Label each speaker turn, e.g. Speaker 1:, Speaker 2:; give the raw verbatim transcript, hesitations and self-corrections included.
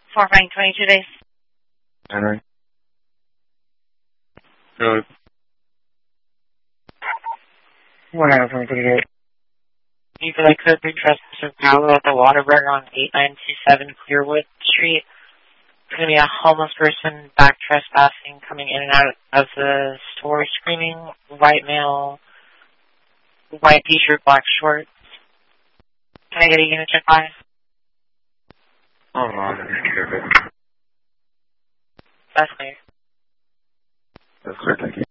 Speaker 1: Horrifying twenty-two days.
Speaker 2: Henry. Good. What happened to you?
Speaker 1: You feel like could be Trustmaster Powell at the Waterburg on eight nine two seven Clearwood Street. It's going to be a homeless person back trespassing, coming in and out of the store, screaming, white male, white t-shirt, black shorts. Can I get a unit check by?
Speaker 2: Hold on, let me check it.
Speaker 1: That's clear.
Speaker 2: That's clear, thank you.